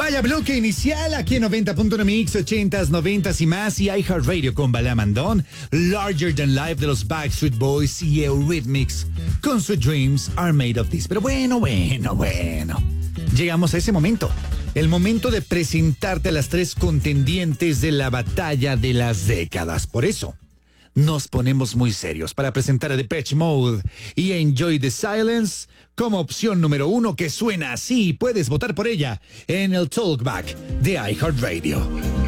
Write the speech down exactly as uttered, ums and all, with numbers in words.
Vaya bloque inicial aquí en noventa punto uno Mix, ochentas, noventas y más, y iHeartRadio con Balamandón, Larger Than Life de los Backstreet Boys y Eurythmics con Sweet Dreams Are Made of This. Pero bueno, bueno, bueno. Llegamos a ese momento. El momento de presentarte a las tres contendientes de la batalla de las décadas. Por eso, nos ponemos muy serios para presentar a Depeche Mode y Enjoy the Silence como opción número uno, que suena así. Puedes votar por ella en el Talkback de iHeartRadio.